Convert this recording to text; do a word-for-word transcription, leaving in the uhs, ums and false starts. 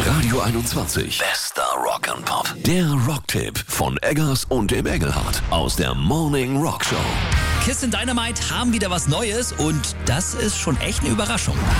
Radio einundzwanzig. Bester Rock'n'Pop. Der Rocktipp von Eggers und dem Engelhardt aus der Morning Rock Show. Kiss and Dynamite haben wieder was Neues und das ist schon echt eine Überraschung.